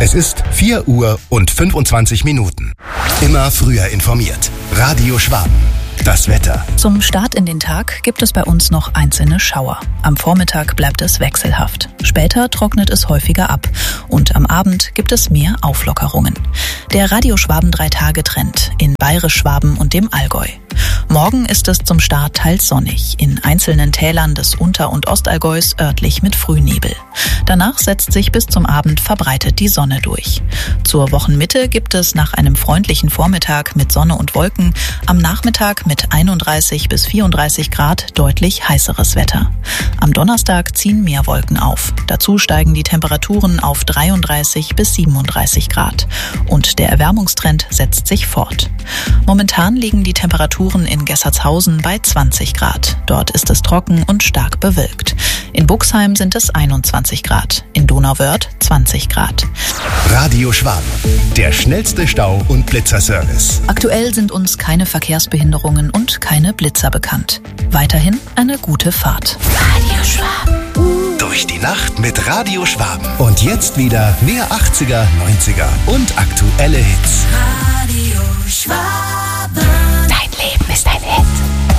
Es ist 4:25 Immer früher informiert. Radio Schwaben. Das Wetter. Zum Start in den Tag gibt es bei uns noch einzelne Schauer. Am Vormittag bleibt es wechselhaft. Später trocknet es häufiger ab. Und am Abend gibt es mehr Auflockerungen. Der Radio Schwaben 3-Tage-Trend in Bayerisch-Schwaben und dem Allgäu. Morgen ist es zum Start teils sonnig, in einzelnen Tälern des Unter- und Ostallgäus örtlich mit Frühnebel. Danach setzt sich bis zum Abend verbreitet die Sonne durch. Zur Wochenmitte gibt es nach einem freundlichen Vormittag mit Sonne und Wolken am Nachmittag mit 31 bis 34 Grad deutlich heißeres Wetter. Am Donnerstag ziehen mehr Wolken auf. Dazu steigen die Temperaturen auf 33 bis 37 Grad. Und der Erwärmungstrend setzt sich fort. Momentan liegen die Temperaturen in Gessertshausen bei 20 Grad. Dort ist es trocken und stark bewölkt. In Buxheim sind es 21 Grad. In Donauwörth 20 Grad. Radio Schwaben. Der schnellste Stau- und Blitzerservice. Aktuell sind uns keine Verkehrsbehinderungen und keine Blitzer bekannt. Weiterhin eine gute Fahrt. Radio Schwaben. Durch die Nacht mit Radio Schwaben. Und jetzt wieder mehr 80er, 90er und aktuelle Hits. Radio Schwaben. Dein Leben ist ein Hit.